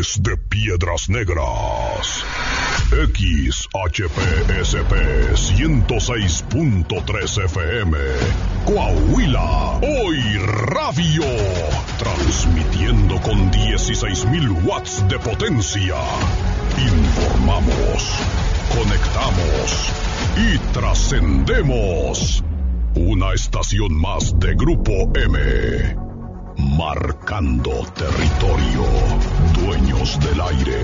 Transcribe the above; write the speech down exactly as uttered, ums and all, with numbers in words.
Desde Piedras Negras, X H P S P ciento seis punto tres F M, Coahuila, Hoy Radio, transmitiendo con dieciséis mil watts de potencia. Informamos, conectamos y trascendemos. Una estación más de Grupo M. Marcando territorio. Dueños del aire.